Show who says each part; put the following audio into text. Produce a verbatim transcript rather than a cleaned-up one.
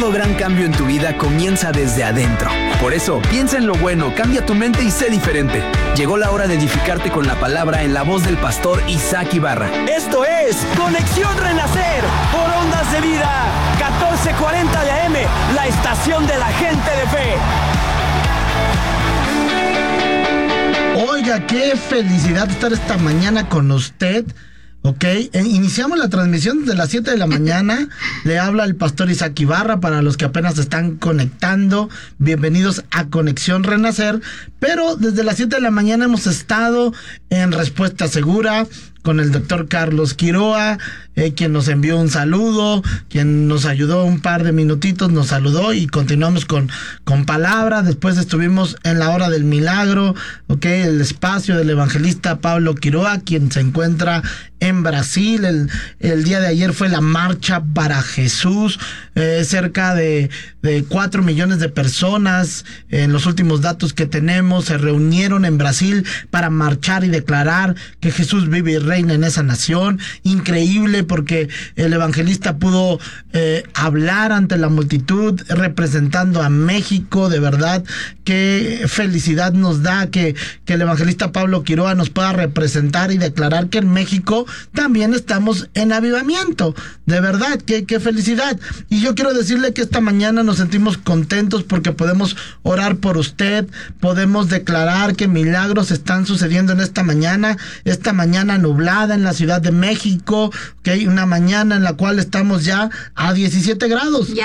Speaker 1: Todo gran cambio en tu vida comienza desde adentro. Por eso, piensa en lo bueno, cambia tu mente y sé diferente. Llegó la hora de edificarte con la palabra en la voz del pastor Isaac Ibarra.
Speaker 2: Esto es Conexión Renacer por Ondas de Vida, catorce cuarenta de A M, la estación de la gente de fe.
Speaker 3: Oiga, qué felicidad estar esta mañana con usted. Ok, eh, iniciamos la transmisión desde las siete de la mañana. Le habla el pastor Isaac Ibarra para los que apenas se están conectando. Bienvenidos a Conexión Renacer. Pero desde las siete de la mañana hemos estado en Respuesta Segura con el doctor Carlos Quiroa, eh, quien nos envió un saludo, quien nos ayudó un par de minutitos, nos saludó y continuamos con, con palabra. Después estuvimos en la hora del milagro, ok, el espacio del evangelista Pablo Quiroa, quien se encuentra en Brasil. El, el día de ayer fue la marcha para Jesús, eh, cerca de, de cuatro millones de personas, en los últimos datos que tenemos, se reunieron en Brasil para marchar y declarar que Jesús vive y reina en esa nación. Increíble, porque el evangelista pudo eh, hablar ante la multitud representando a México. De verdad, qué felicidad nos da que, que el evangelista Pablo Quiroa nos pueda representar y declarar que en México también estamos en avivamiento. De verdad, qué, qué felicidad. Y yo quiero decirle que esta mañana nos sentimos contentos porque podemos orar por usted, podemos declarar que milagros están sucediendo en esta mañana, esta mañana nublada en la Ciudad de México, que hay una mañana en la cual estamos ya a diecisiete grados.
Speaker 4: Ya